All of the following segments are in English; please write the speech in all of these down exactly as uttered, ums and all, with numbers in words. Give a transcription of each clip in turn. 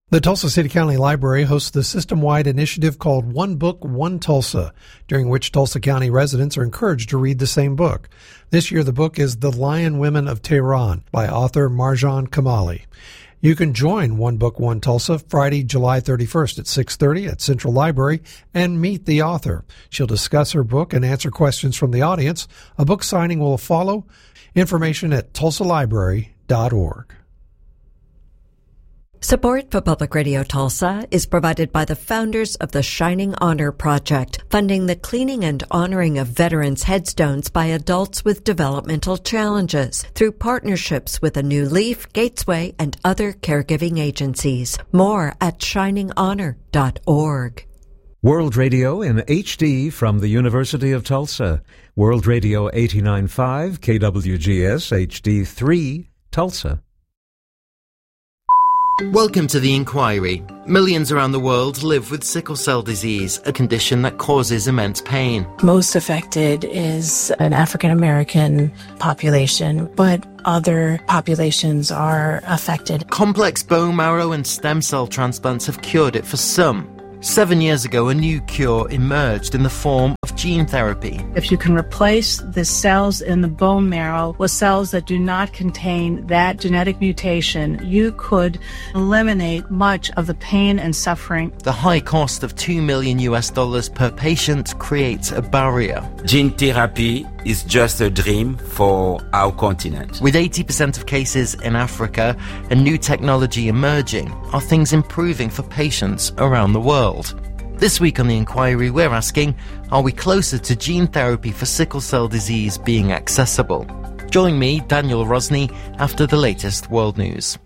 The Tulsa City County Library hosts the system-wide initiative called One Book, One Tulsa, during which Tulsa County residents are encouraged to read the same book. This year the book is The Lion Women of Tehran by author Marjan Kamali. You can join One Book, One Tulsa Friday, July thirty-first at six thirty at Central Library and meet the author. She'll discuss her book and answer questions from the audience. A book signing will follow. Information at tulsa library dot org. Support for Public Radio Tulsa is provided by the founders of the Shining Honor Project, funding the cleaning and honoring of veterans' headstones by adults with developmental challenges through partnerships with A New Leaf, Gatesway, and other caregiving agencies. More at shining honor dot org. World Radio in H D from the University of Tulsa. World Radio eighty-nine point five, K W G S H D three, Tulsa. Welcome to The Inquiry. Millions around the world live with sickle cell disease, a condition that causes immense pain. Most affected is an African American population, but other populations are affected. Complex bone marrow and stem cell transplants have cured it for some. Seven years ago, a new cure emerged in the form of gene therapy. If you can replace the cells in the bone marrow with cells that do not contain that genetic mutation, you could eliminate much of the pain and suffering. The high cost of two million U S dollars per patient creates a barrier. Gene therapy is just a dream for our continent. With eighty percent of cases in Africa and new technology emerging, are things improving for patients around the world? This week on The Inquiry, we're asking, are we closer to gene therapy for sickle cell disease being accessible? Join me, Daniel Rosny, after the latest world news.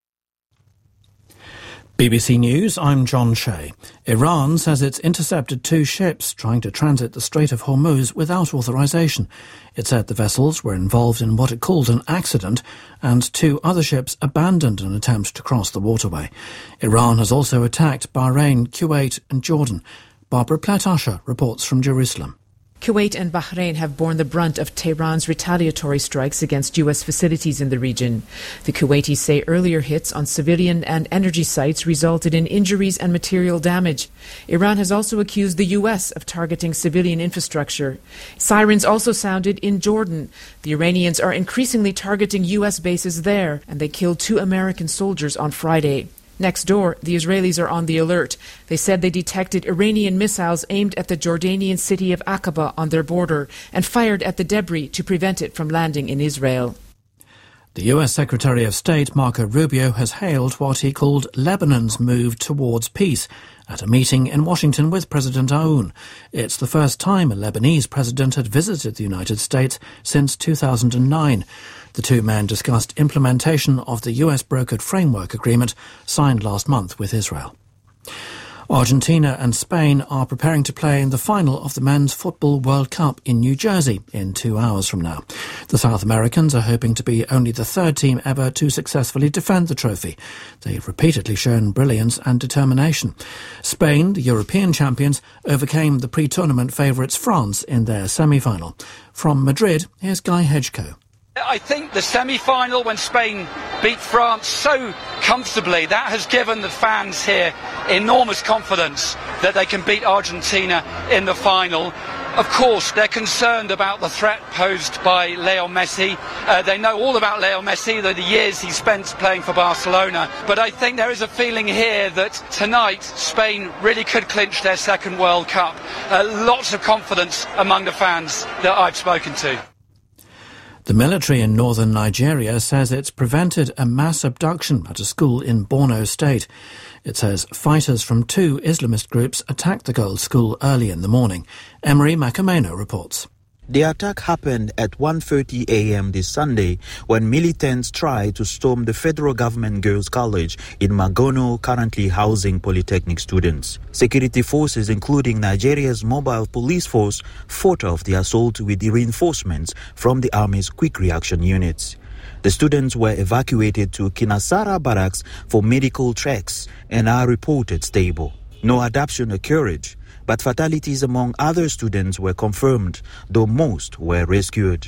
B B C News, I'm John Shea. Iran says it's intercepted two ships trying to transit the Strait of Hormuz without authorization. It said the vessels were involved in what it called an accident, and two other ships abandoned an attempt to cross the waterway. Iran has also attacked Bahrain, Kuwait and Jordan. Barbara Platt-Usher reports from Jerusalem. Kuwait and Bahrain have borne the brunt of Tehran's retaliatory strikes against U S facilities in the region. The Kuwaitis say earlier hits on civilian and energy sites resulted in injuries and material damage. Iran has also accused the U S of targeting civilian infrastructure. Sirens also sounded in Jordan. The Iranians are increasingly targeting U S bases there, and they killed two American soldiers on Friday. Next door, the Israelis are on the alert. They said they detected Iranian missiles aimed at the Jordanian city of Aqaba on their border and fired at the debris to prevent it from landing in Israel. The U S Secretary of State, Marco Rubio, has hailed what he called Lebanon's move towards peace at a meeting in Washington with President Aoun. It's the first time a Lebanese president had visited the United States since two thousand nine. The two men discussed implementation of the U S-brokered framework agreement signed last month with Israel. Argentina and Spain are preparing to play in the final of the Men's Football World Cup in New Jersey in two hours from now. The South Americans are hoping to be only the third team ever to successfully defend the trophy. They've repeatedly shown brilliance and determination. Spain, the European champions, overcame the pre-tournament favourites France in their semi-final. From Madrid, here's Guy Hedgecoe. I think the semi-final, when Spain beat France so comfortably, that has given the fans here enormous confidence that they can beat Argentina in the final. Of course, they're concerned about the threat posed by Leo Messi. Uh, they know all about Leo Messi, the, the years he spent playing for Barcelona. But I think there is a feeling here that tonight Spain really could clinch their second World Cup. Uh, lots of confidence among the fans that I've spoken to. The military in northern Nigeria says it's prevented a mass abduction at a school in Borno State. It says fighters from two Islamist groups attacked the girls' school early in the morning. Emery Makameno reports. The attack happened at one thirty a.m. this Sunday when militants tried to storm the federal government girls' college in Magono, currently housing polytechnic students. Security forces, including Nigeria's mobile police force, fought off the assault with the reinforcements from the army's quick reaction units. The students were evacuated to Kinasara barracks for medical checks and are reported stable. No adoption occurred, but fatalities among other students were confirmed, though most were rescued.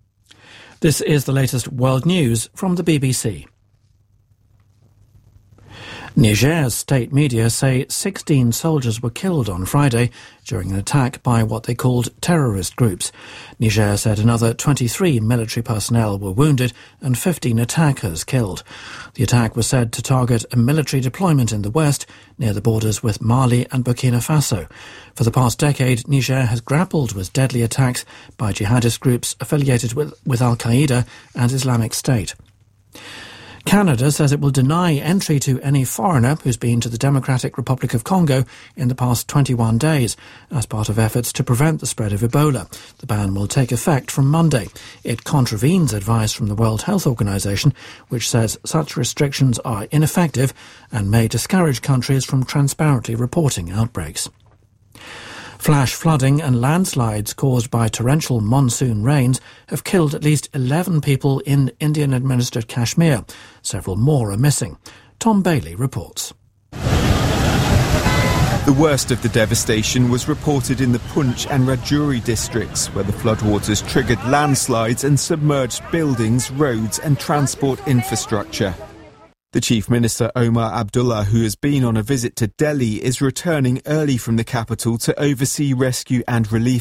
This is the latest world news from the B B C. Niger's state media say sixteen soldiers were killed on Friday during an attack by what they called terrorist groups. Niger said another twenty-three military personnel were wounded and fifteen attackers killed. The attack was said to target a military deployment in the west near the borders with Mali and Burkina Faso. For the past decade, Niger has grappled with deadly attacks by jihadist groups affiliated with, with Al-Qaeda and Islamic State. Canada says it will deny entry to any foreigner who's been to the Democratic Republic of Congo in the past twenty-one days as part of efforts to prevent the spread of Ebola. The ban will take effect from Monday. It contravenes advice from the World Health Organization, which says such restrictions are ineffective and may discourage countries from transparently reporting outbreaks. Flash flooding and landslides caused by torrential monsoon rains have killed at least eleven people in Indian-administered Kashmir. Several more are missing. Tom Bailey reports. The worst of the devastation was reported in the Poonch and Rajouri districts, where the floodwaters triggered landslides and submerged buildings, roads and transport infrastructure. The Chief Minister Omar Abdullah, who has been on a visit to Delhi, is returning early from the capital to oversee rescue and relief